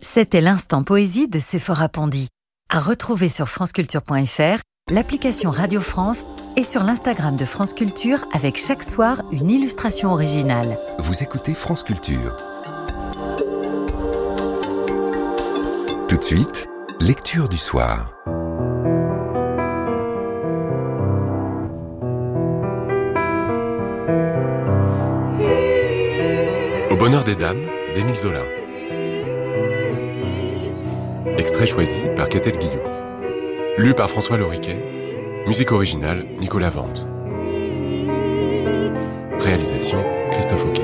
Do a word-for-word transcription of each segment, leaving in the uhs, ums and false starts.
C'était l'instant poésie de Sephora Pandy. À retrouver sur franceculture point f r, l'application Radio France et sur l'Instagram de France Culture avec chaque soir une illustration originale. Vous écoutez France Culture. Tout de suite, lecture du soir. Au bonheur des dames, d'Émile Zola. Extrait choisi par Catel Guillot. Lu par François Loriquet. Musique originale, Nicolas Vamps. Réalisation, Christophe Auquet.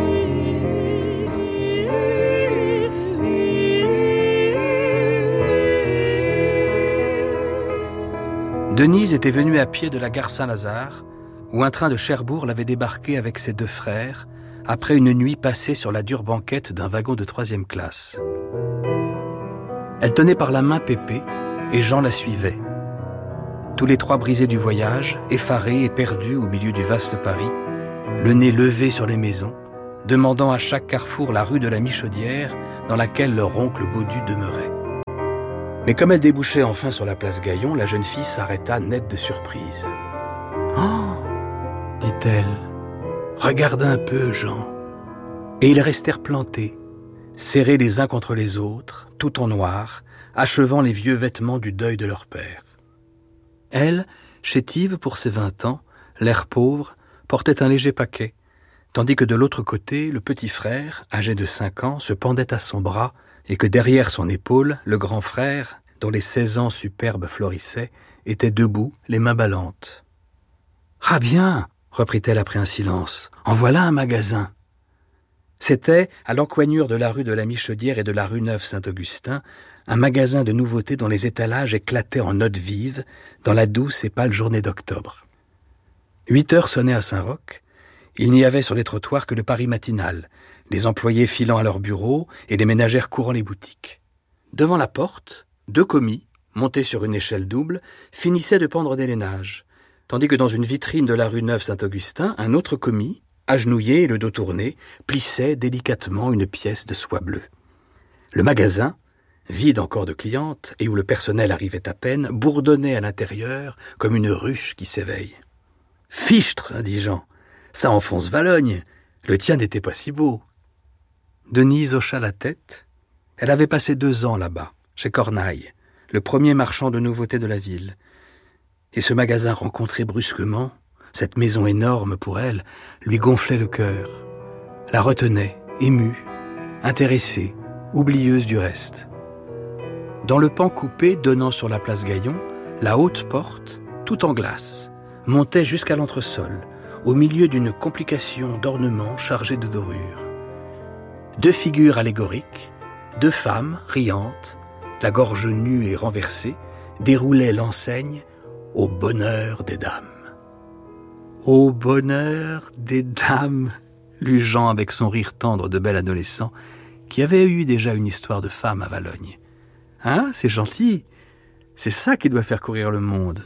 Denise était venue à pied de la gare Saint-Lazare, où un train de Cherbourg l'avait débarquée avec ses deux frères, après une nuit passée sur la dure banquette d'un wagon de troisième classe. Elle tenait par la main Pépé, et Jean la suivait. Tous les trois brisés du voyage, effarés et perdus au milieu du vaste Paris, le nez levé sur les maisons, demandant à chaque carrefour la rue de la Michaudière dans laquelle leur oncle Baudu demeurait. Mais comme elle débouchait enfin sur la place Gaillon, la jeune fille s'arrêta nette de surprise. « Oh !» dit-elle. « Regarde un peu, Jean. » Et ils restèrent plantés, serrés les uns contre les autres, tout en noir, achevant les vieux vêtements du deuil de leur père. Elle, chétive pour ses vingt ans, l'air pauvre, portait un léger paquet, tandis que de l'autre côté, le petit frère, âgé de cinq ans, se pendait à son bras, et que derrière son épaule, le grand frère, dont les seize ans superbes florissaient, était debout, les mains ballantes. « Ah bien !» reprit-elle après un silence. « En voilà un magasin !» C'était, à l'encoignure de la rue de la Michaudière et de la rue Neuve-Saint-Augustin, un magasin de nouveautés dont les étalages éclataient en notes vives dans la douce et pâle journée d'octobre. Huit heures sonnaient à Saint-Roch. Il n'y avait sur les trottoirs que le Paris matinal, les employés filant à leur bureau et les ménagères courant les boutiques. Devant la porte, deux commis, montés sur une échelle double, finissaient de pendre des lainages, tandis que dans une vitrine de la rue Neuve-Saint-Augustin, un autre commis, agenouillé et le dos tourné, plissait délicatement une pièce de soie bleue. Le magasin, vide encore de clientes et où le personnel arrivait à peine, bourdonnait à l'intérieur comme une ruche qui s'éveille. « Fichtre !» dit Jean. « Ça enfonce Valogne. Le tien n'était pas si beau. » Denise hocha la tête. Elle avait passé deux ans là-bas, chez Cornaille, le premier marchand de nouveautés de la ville. Et ce magasin rencontré brusquement, cette maison énorme pour elle, lui gonflait le cœur, la retenait, émue, intéressée, oublieuse du reste. Dans le pan coupé donnant sur la place Gaillon, la haute porte, tout en glace, montait jusqu'à l'entresol, au milieu d'une complication d'ornements chargés de dorures. Deux figures allégoriques, deux femmes riantes, la gorge nue et renversée, déroulaient l'enseigne au bonheur des dames. Au bonheur des dames, lut Jean avec son rire tendre de bel adolescent, qui avait eu déjà une histoire de femme à Valogne. Hein, c'est gentil. C'est ça qui doit faire courir le monde.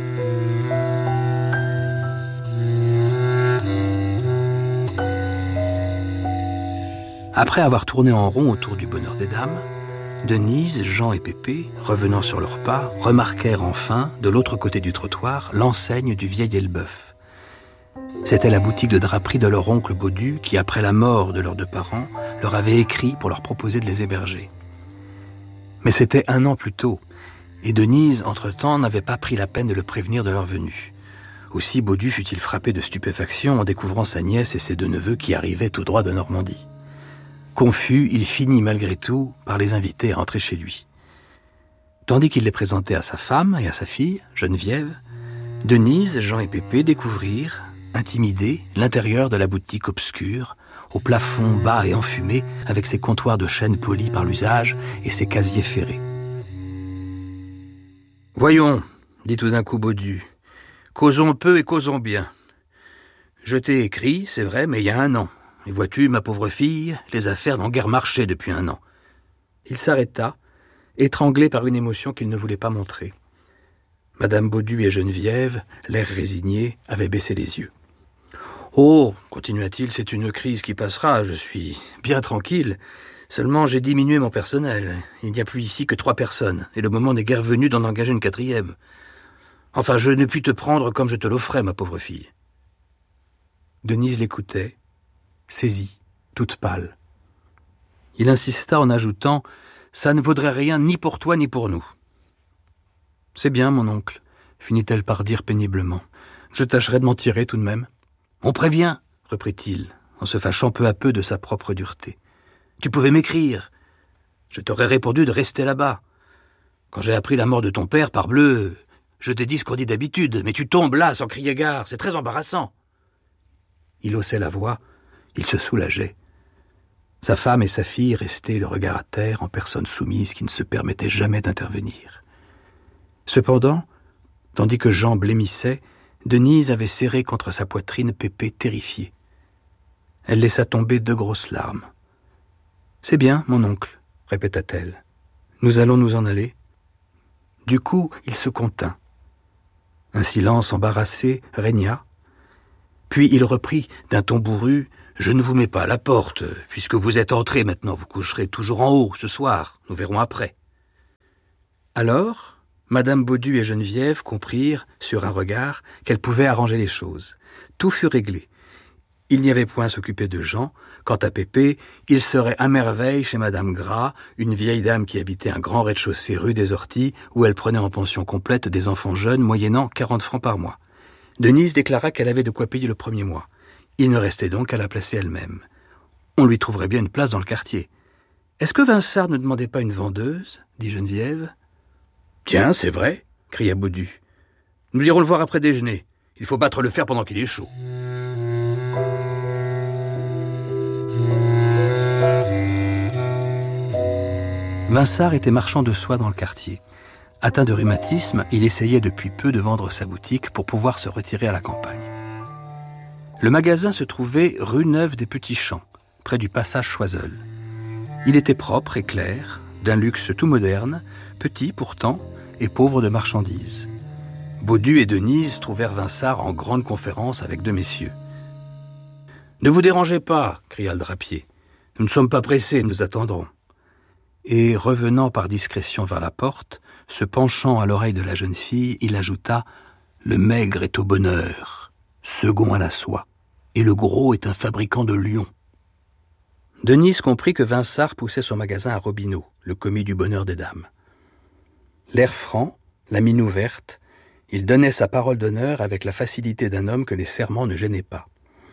Après avoir tourné en rond autour du bonheur des dames, Denise, Jean et Pépé, revenant sur leurs pas, remarquèrent enfin, de l'autre côté du trottoir, l'enseigne du vieil Elbeuf. C'était la boutique de draperie de leur oncle Baudu qui, après la mort de leurs deux parents, leur avait écrit pour leur proposer de les héberger. Mais c'était un an plus tôt, et Denise, entre-temps, n'avait pas pris la peine de le prévenir de leur venue. Aussi Baudu fut-il frappé de stupéfaction en découvrant sa nièce et ses deux neveux qui arrivaient tout droit de Normandie. Confus, il finit malgré tout par les inviter à entrer chez lui. Tandis qu'il les présentait à sa femme et à sa fille, Geneviève, Denise, Jean et Pépé découvrirent, intimidés, l'intérieur de la boutique obscure, au plafond bas et enfumé, avec ses comptoirs de chêne polis par l'usage et ses casiers ferrés. « Voyons, dit tout d'un coup Baudu, causons peu et causons bien. Je t'ai écrit, c'est vrai, mais il y a un an. Et vois-tu, ma pauvre fille, les affaires n'ont guère marché depuis un an. » Il s'arrêta, étranglé par une émotion qu'il ne voulait pas montrer. Madame Baudu et Geneviève, l'air résigné, avaient baissé les yeux. « Oh, continua-t-il, c'est une crise qui passera, je suis bien tranquille. Seulement, j'ai diminué mon personnel. Il n'y a plus ici que trois personnes, et le moment n'est guère venu d'en engager une quatrième. Enfin, je ne puis te prendre comme je te l'offrais, ma pauvre fille. » Denise l'écoutait, saisie, toute pâle. Il insista en ajoutant « Ça ne vaudrait rien ni pour toi ni pour nous. »« C'est bien, mon oncle, » finit-elle par dire péniblement. « Je tâcherai de m'en tirer tout de même. »« On prévient, » reprit-il, en se fâchant peu à peu de sa propre dureté. « Tu pouvais m'écrire. Je t'aurais répondu de rester là-bas. Quand j'ai appris la mort de ton père, parbleu, je t'ai dit ce qu'on dit d'habitude, mais tu tombes là sans crier gare, c'est très embarrassant. » Il haussait la voix, il se soulageait. Sa femme et sa fille restaient le regard à terre en personnes soumises qui ne se permettaient jamais d'intervenir. Cependant, tandis que Jean blêmissait, Denise avait serré contre sa poitrine Pépé terrifiée. Elle laissa tomber deux grosses larmes. « C'est bien, mon oncle, » répéta-t-elle. « Nous allons nous en aller. » Du coup, il se contint. Un silence embarrassé régna. Puis il reprit d'un ton bourru « Je ne vous mets pas à la porte. Puisque vous êtes entrés, maintenant vous coucherez toujours en haut, ce soir. Nous verrons après. » Alors, Madame Baudu et Geneviève comprirent, sur un regard, qu'elles pouvaient arranger les choses. Tout fut réglé. Il n'y avait point à s'occuper de Jean. Quant à Pépé, il serait à merveille chez Madame Gras, une vieille dame qui habitait un grand rez-de-chaussée rue des Orties, où elle prenait en pension complète des enfants jeunes, moyennant quarante francs par mois. Denise déclara qu'elle avait de quoi payer le premier mois. Il ne restait donc qu'à la placer elle-même. On lui trouverait bien une place dans le quartier. « Est-ce que Vinsart ne demandait pas une vendeuse ?» dit Geneviève. « Tiens, c'est vrai !» cria Baudu. « Nous irons le voir après déjeuner. Il faut battre le fer pendant qu'il est chaud. » Vinsart était marchand de soie dans le quartier. Atteint de rhumatisme, il essayait depuis peu de vendre sa boutique pour pouvoir se retirer à la campagne. Le magasin se trouvait rue Neuve des Petits Champs, près du passage Choiseul. Il était propre et clair, d'un luxe tout moderne, petit pourtant et pauvre de marchandises. Baudu et Denise trouvèrent Vinsart en grande conférence avec deux messieurs. « Ne vous dérangez pas !» cria le drapier. « Nous ne sommes pas pressés, nous attendrons. » Et, revenant par discrétion vers la porte, se penchant à l'oreille de la jeune fille, il ajouta « Le maigre est au bonheur, second à la soie, et le gros est un fabricant de lions. » Denise comprit que Vinsart poussait son magasin à Robineau, le commis du bonheur des dames. L'air franc, la mine ouverte, il donnait sa parole d'honneur avec la facilité d'un homme que les serments ne gênaient pas.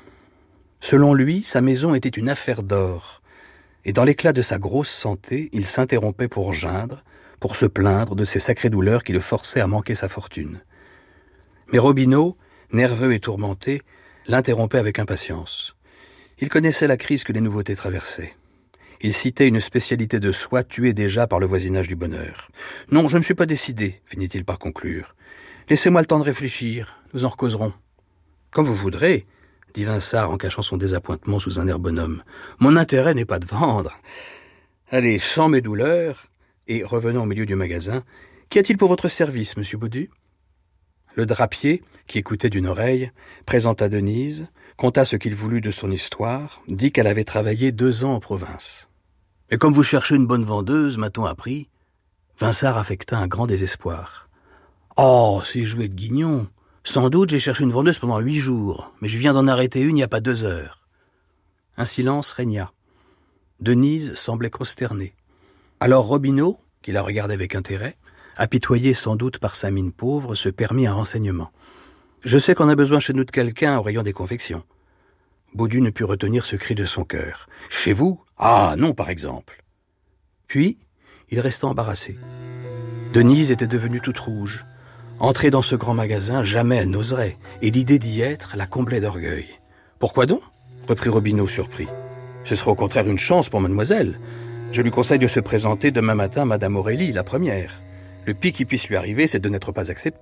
Selon lui, sa maison était une affaire d'or, et dans l'éclat de sa grosse santé, il s'interrompait pour geindre, pour se plaindre de ces sacrées douleurs qui le forçaient à manquer sa fortune. Mais Robineau, nerveux et tourmenté, l'interrompait avec impatience. Il connaissait la crise que les nouveautés traversaient. Il citait une spécialité de soie tuée déjà par le voisinage du bonheur. « Non, je ne suis pas décidé, » finit-il par conclure. « Laissez-moi le temps de réfléchir, nous en recauserons. »« Comme vous voudrez, » dit Vinsart en cachant son désappointement sous un air bonhomme. « Mon intérêt n'est pas de vendre. Allez, sans mes douleurs, et revenant au milieu du magasin, qu'y a-t-il pour votre service, monsieur Baudu ?» Le drapier, qui écoutait d'une oreille, présenta Denise, conta ce qu'il voulut de son histoire, dit qu'elle avait travaillé deux ans en province. « Et comme vous cherchez une bonne vendeuse, m'a-t-on appris ?» Vinsart affecta un grand désespoir. « Oh, c'est jouet de guignon. Sans doute j'ai cherché une vendeuse pendant huit jours, mais je viens d'en arrêter une il n'y a pas deux heures. » Un silence régna. Denise semblait consternée. Alors Robineau, qui la regardait avec intérêt, apitoyé sans doute par sa mine pauvre, se permit un renseignement. « Je sais qu'on a besoin chez nous de quelqu'un au rayon des confections. » Baudu ne put retenir ce cri de son cœur. « Chez vous ? Ah, non, par exemple. » Puis, il resta embarrassé. Denise était devenue toute rouge. Entrer dans ce grand magasin, jamais elle n'oserait, et l'idée d'y être la comblait d'orgueil. « Pourquoi donc ?» reprit Robineau surpris. « Ce sera au contraire une chance pour mademoiselle. Je lui conseille de se présenter demain matin à Madame Aurélie, la première. Le pire qui puisse lui arriver, c'est de n'être pas accepté. »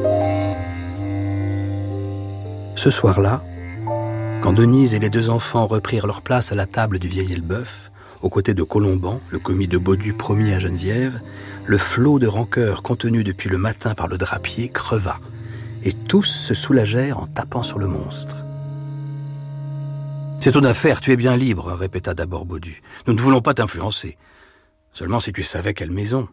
Ce soir-là, quand Denise et les deux enfants reprirent leur place à la table du vieil Elbeuf, aux côtés de Colomban, le commis de Baudu promis à Geneviève, le flot de rancœur contenu depuis le matin par le drapier creva, et tous se soulagèrent en tapant sur le monstre. C'est ton affaire, tu es bien libre, répéta d'abord Baudu. Nous ne voulons pas t'influencer. Seulement si tu savais quelle maison.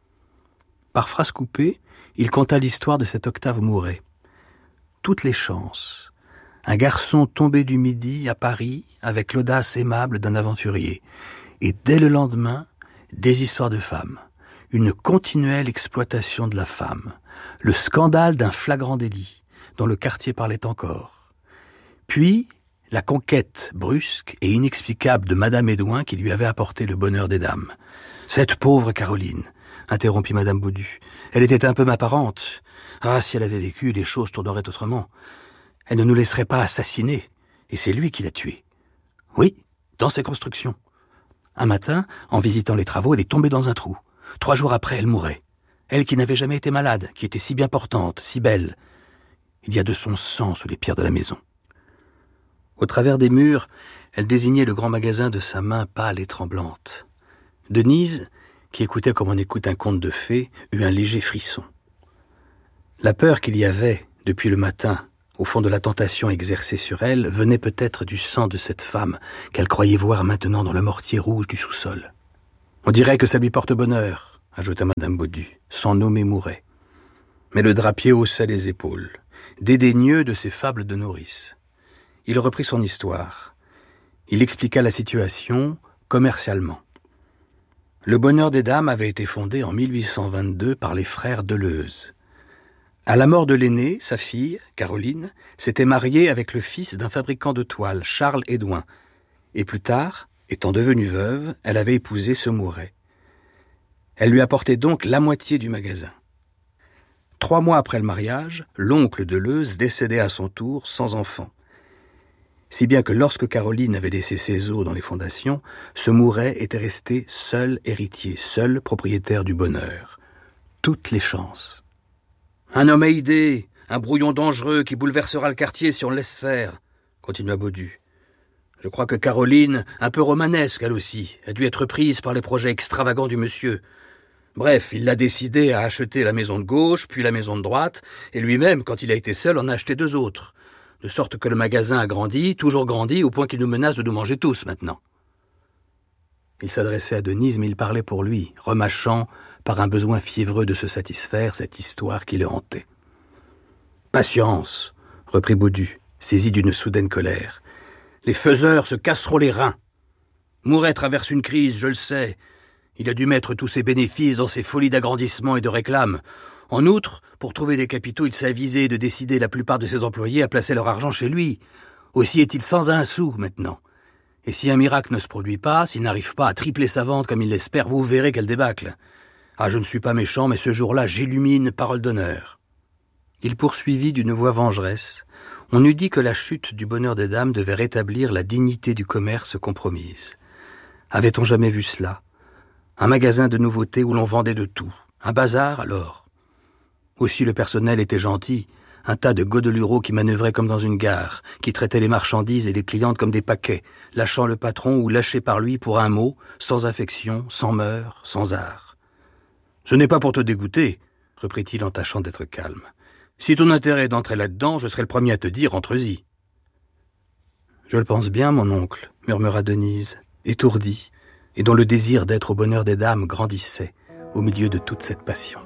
Par phrases coupées, il conta l'histoire de cet Octave Mouret. Toutes les chances. Un garçon tombé du midi à Paris avec l'audace aimable d'un aventurier. Et dès le lendemain, des histoires de femmes. Une continuelle exploitation de la femme. Le scandale d'un flagrant délit, dont le quartier parlait encore. Puis, la conquête brusque et inexplicable de Madame Édouin qui lui avait apporté le bonheur des dames. Cette pauvre Caroline, interrompit Madame Baudu. Elle était un peu ma parente. Ah, si elle avait vécu, les choses tourneraient autrement. Elle ne nous laisserait pas assassiner, et c'est lui qui l'a tuée. Oui, dans ses constructions. Un matin, en visitant les travaux, elle est tombée dans un trou. Trois jours après, elle mourait. Elle qui n'avait jamais été malade, qui était si bien portante, si belle. Il y a de son sang sous les pierres de la maison. Au travers des murs, elle désignait le grand magasin de sa main pâle et tremblante. Denise, qui écoutait comme on écoute un conte de fées, eut un léger frisson. La peur qu'il y avait, depuis le matin, au fond de la tentation exercée sur elle, venait peut-être du sang de cette femme qu'elle croyait voir maintenant dans le mortier rouge du sous-sol. On dirait que ça lui porte bonheur, ajouta Madame Baudu, sans nommer Mouret. Mais le drapier haussa les épaules, dédaigneux de ses fables de nourrice. Il reprit son histoire. Il expliqua la situation commercialement. Le bonheur des dames avait été fondé en mille huit cent vingt-deux par les frères Deleuze. À la mort de l'aînée, sa fille, Caroline, s'était mariée avec le fils d'un fabricant de toiles, Charles Édouin. Et plus tard, étant devenue veuve, elle avait épousé ce Mouret. Elle lui apportait donc la moitié du magasin. Trois mois après le mariage, l'oncle Deleuze décédait à son tour sans enfant. Si bien que lorsque Caroline avait laissé ses os dans les fondations, ce Mouret était resté seul héritier, seul propriétaire du bonheur. Toutes les chances. Un homme à idées, un brouillon dangereux qui bouleversera le quartier si on le laisse faire, continua Baudu. Je crois que Caroline, un peu romanesque elle aussi, a dû être prise par les projets extravagants du monsieur. Bref, il l'a décidé à acheter la maison de gauche, puis la maison de droite, et lui-même, quand il a été seul, en a acheté deux autres. De sorte que le magasin a grandi, toujours grandi, au point qu'il nous menace de nous manger tous maintenant. Il s'adressait à Denise, mais il parlait pour lui, remâchant, par un besoin fiévreux de se satisfaire, cette histoire qui le hantait. « Patience !» reprit Baudu, saisi d'une soudaine colère. « Les faiseurs se casseront les reins. Mouret traverse une crise, je le sais. Il a dû mettre tous ses bénéfices dans ses folies d'agrandissement et de réclame. En outre, pour trouver des capitaux, il s'est avisé de décider la plupart de ses employés à placer leur argent chez lui. Aussi est-il sans un sou maintenant. Et si un miracle ne se produit pas, s'il n'arrive pas à tripler sa vente comme il l'espère, vous verrez quel débâcle. Ah, je ne suis pas méchant, mais ce jour-là, j'illumine, parole d'honneur. » Il poursuivit d'une voix vengeresse. On eût dit que la chute du bonheur des dames devait rétablir la dignité du commerce compromise. Avait-on jamais vu cela? Un magasin de nouveautés où l'on vendait de tout. Un bazar, alors? Aussi le personnel était gentil, un tas de godelureaux qui manœuvraient comme dans une gare, qui traitaient les marchandises et les clientes comme des paquets, lâchant le patron ou lâché par lui pour un mot, sans affection, sans mœurs, sans art. « Ce n'est pas pour te dégoûter, » reprit-il en tâchant d'être calme. « Si ton intérêt est d'entrer là-dedans, je serai le premier à te dire, entre-y. »« Je le pense bien, mon oncle, » murmura Denise, étourdie, et dont le désir d'être au bonheur des dames grandissait au milieu de toute cette passion.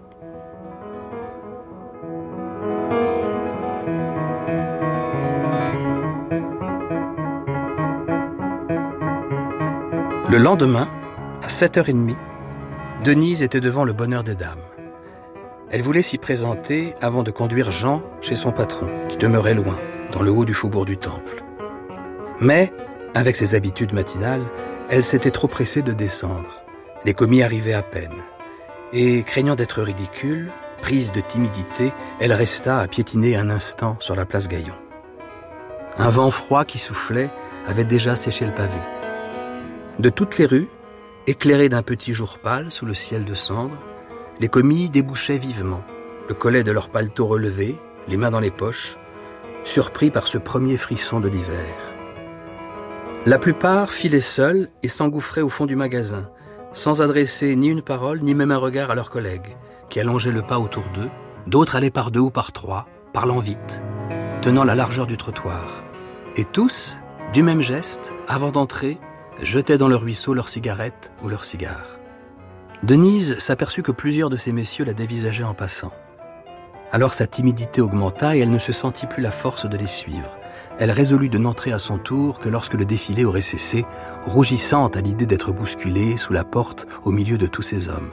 Le lendemain, à sept heures trente, Denise était devant le bonheur des dames. Elle voulait s'y présenter avant de conduire Jean chez son patron, qui demeurait loin, dans le haut du faubourg du Temple. Mais, avec ses habitudes matinales, elle s'était trop pressée de descendre. Les commis arrivaient à peine. Et, craignant d'être ridicule, prise de timidité, elle resta à piétiner un instant sur la place Gaillon. Un vent froid qui soufflait avait déjà séché le pavé. De toutes les rues, éclairées d'un petit jour pâle sous le ciel de cendre, les commis débouchaient vivement, le collet de leur paletot relevé, les mains dans les poches, surpris par ce premier frisson de l'hiver. La plupart filaient seuls et s'engouffraient au fond du magasin, sans adresser ni une parole ni même un regard à leurs collègues, qui allongeaient le pas autour d'eux. D'autres allaient par deux ou par trois, parlant vite, tenant la largeur du trottoir. Et tous, Du même geste, avant d'entrer, jetaient dans le ruisseau leurs cigarettes ou leurs cigares. Denise s'aperçut que plusieurs de ces messieurs la dévisageaient en passant. Alors sa timidité augmenta et elle ne se sentit plus la force de les suivre. Elle résolut de n'entrer à son tour que lorsque le défilé aurait cessé, rougissante à l'idée d'être bousculée sous la porte au milieu de tous ces hommes.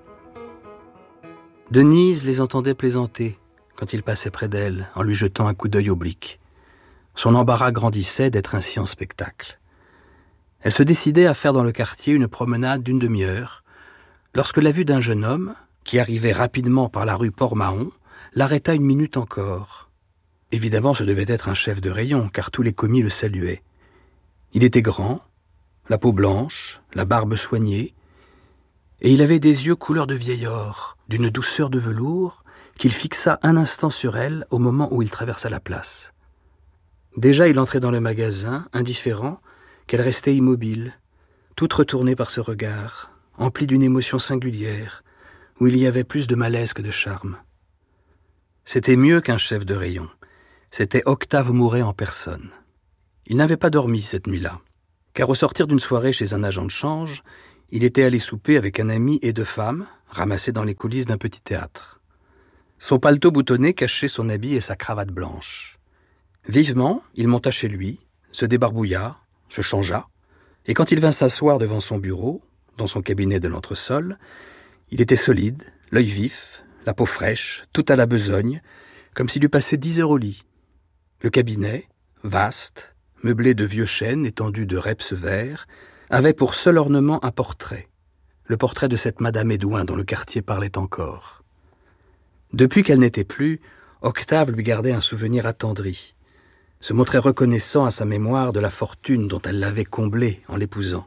Denise les entendait plaisanter quand ils passaient près d'elle en lui jetant un coup d'œil oblique. Son embarras grandissait d'être ainsi en spectacle. Elle se décidait à faire dans le quartier une promenade d'une demi-heure, lorsque la vue d'un jeune homme, qui arrivait rapidement par la rue Port-Mahon, l'arrêta une minute encore. Évidemment, ce devait être un chef de rayon, car tous les commis le saluaient. Il était grand, la peau blanche, la barbe soignée, et il avait des yeux couleur de vieil or, d'une douceur de velours, qu'il fixa un instant sur elle au moment où il traversa la place. Déjà il entrait dans le magasin, indifférent, qu'elle restait immobile, toute retournée par ce regard, emplie d'une émotion singulière, où il y avait plus de malaise que de charme. C'était mieux qu'un chef de rayon. C'était Octave Mouret en personne. Il n'avait pas dormi cette nuit-là, car au sortir d'une soirée chez un agent de change, il était allé souper avec un ami et deux femmes, ramassés dans les coulisses d'un petit théâtre. Son paletot boutonné cachait son habit et sa cravate blanche. Vivement, il monta chez lui, se débarbouilla, se changea, et quand il vint s'asseoir devant son bureau, dans son cabinet de l'entresol, il était solide, l'œil vif, la peau fraîche, tout à la besogne, comme s'il eût passé dix heures au lit. Le cabinet, vaste, meublé de vieux chênes étendus de reps verts, avait pour seul ornement un portrait, le portrait de cette Madame Édouin dont le quartier parlait encore. Depuis qu'elle n'était plus, Octave lui gardait un souvenir attendri, se montrait reconnaissant à sa mémoire de la fortune dont elle l'avait comblé en l'épousant.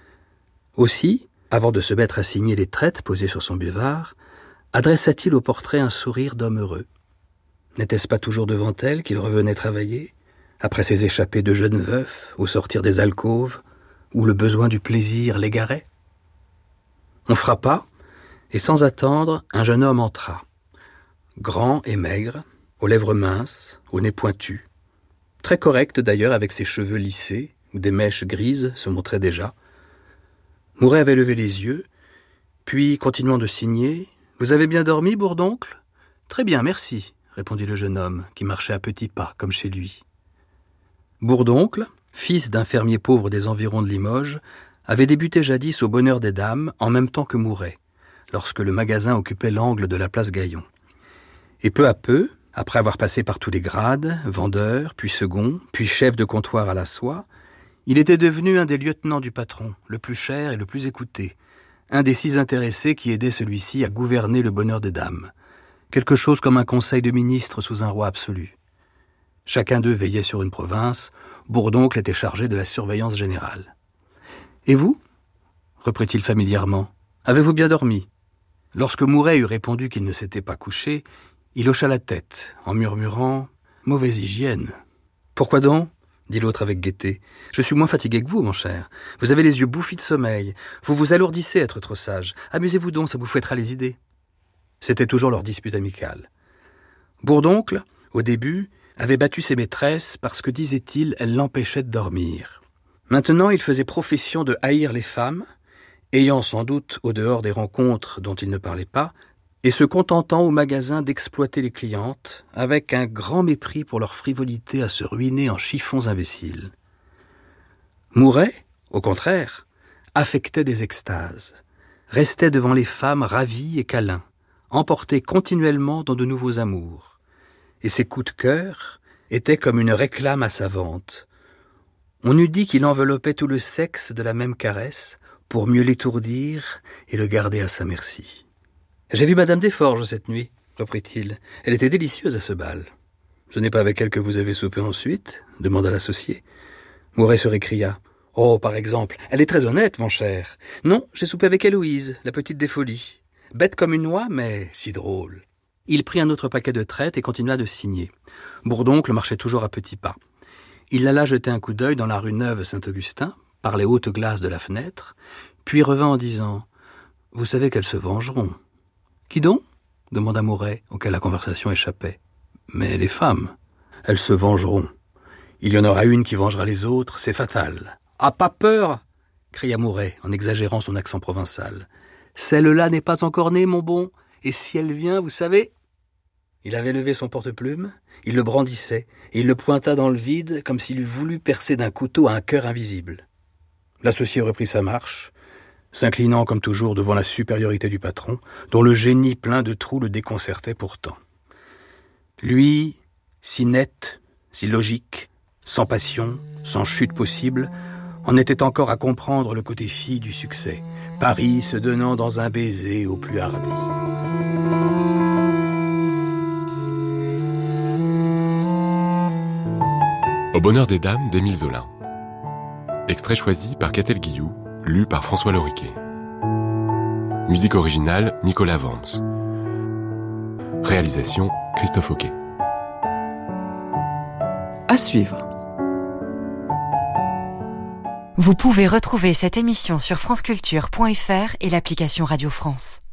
Aussi, avant de se mettre à signer les traites posées sur son buvard, adressa-t-il au portrait un sourire d'homme heureux. N'était-ce pas toujours devant elle qu'il revenait travailler, après ses échappées de jeune veuf, au sortir des alcôves, où le besoin du plaisir l'égarait? On frappa, et sans attendre, un jeune homme entra. Grand et maigre, aux lèvres minces, au nez pointu. Très correct d'ailleurs avec ses cheveux lissés, où des mèches grises se montraient déjà. Mouret avait levé les yeux, puis, continuant de signer, « Vous avez bien dormi, Bourdoncle ?»« Très bien, merci », répondit le jeune homme, qui marchait à petits pas, comme chez lui. Bourdoncle, fils d'un fermier pauvre des environs de Limoges, avait débuté jadis au Bonheur des Dames en même temps que Mouret, lorsque le magasin occupait l'angle de la place Gaillon. Et peu à peu, après avoir passé par tous les grades, vendeur, puis second, puis chef de comptoir à la soie, il était devenu un des lieutenants du patron, le plus cher et le plus écouté, un des six intéressés qui aidaient celui-ci à gouverner le Bonheur des Dames, quelque chose comme un conseil de ministres sous un roi absolu. Chacun d'eux veillait sur une province, Bourdoncle était chargé de la surveillance générale. « Et vous ?» reprit-il familièrement. « Avez-vous bien dormi ?» Lorsque Mouret eut répondu qu'il ne s'était pas couché, il hocha la tête, en murmurant « Mauvaise hygiène !»« Pourquoi donc ?» dit l'autre avec gaieté. « Je suis moins fatigué que vous, mon cher. Vous avez les yeux bouffis de sommeil. Vous vous alourdissez à être trop sage. Amusez-vous donc, ça vous fouettera les idées. » C'était toujours leur dispute amicale. Bourdoncle, au début, avait battu ses maîtresses parce que, disait-il, elles l'empêchaient de dormir. Maintenant, il faisait profession de haïr les femmes, ayant sans doute, au dehors des rencontres dont il ne parlait pas, et se contentant au magasin d'exploiter les clientes, avec un grand mépris pour leur frivolité à se ruiner en chiffons imbéciles. Mouret, au contraire, affectait des extases, restait devant les femmes ravi et câlin, emporté continuellement dans de nouveaux amours, et ses coups de cœur étaient comme une réclame à sa vente. On eût dit qu'il enveloppait tout le sexe de la même caresse pour mieux l'étourdir et le garder à sa merci. « J'ai vu Madame Desforges cette nuit, » reprit-il. « Elle était délicieuse à ce bal. »« Ce n'est pas avec elle que vous avez soupé ensuite ?» demanda l'associé. Mouret se récria. « Oh, par exemple, elle est très honnête, mon cher. Non, j'ai soupé avec Héloïse, la petite des folies. Bête comme une oie, mais si drôle. » Il prit un autre paquet de traites et continua de signer. Bourdoncle marchait toujours à petits pas. Il alla jeter un coup d'œil dans la rue Neuve-Saint-Augustin, par les hautes glaces de la fenêtre, puis revint en disant « Vous savez qu'elles se vengeront. »« Qui donc ?» demanda Mouret, auquel la conversation échappait. « Mais les femmes, elles se vengeront. Il y en aura une qui vengera les autres, c'est fatal. « Ah, pas peur !» cria Mouret, en exagérant son accent provençal. « Celle-là n'est pas encore née, mon bon, et si elle vient, vous savez... » Il avait levé son porte-plume, il le brandissait, et il le pointa dans le vide, comme s'il eût voulu percer d'un couteau un cœur invisible. L'associé reprit sa marche, s'inclinant comme toujours devant la supériorité du patron, dont le génie plein de trous le déconcertait pourtant. Lui, si net, si logique, sans passion, sans chute possible, en était encore à comprendre le côté fille du succès, Paris se donnant dans un baiser au plus hardi. Au bonheur des dames d'Émile Zola. Extrait choisi par Catel Guillou, lu par François Loriquet. Musique originale Nicolas Vamps. Réalisation Christophe Auquet. À suivre. Vous pouvez retrouver cette émission sur franceculture point f r et l'application Radio France.